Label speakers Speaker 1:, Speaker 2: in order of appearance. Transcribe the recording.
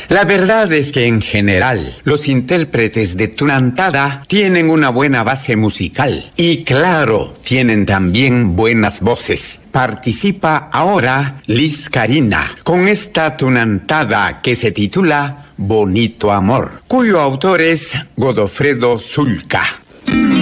Speaker 1: La verdad es que en general los intérpretes de Tunantada tienen una buena base musical y claro, tienen también buenas voces. Participa ahora Liz Karina con esta Tunantada que se titula Bonito Amor, cuyo autor es Godofredo Zulca.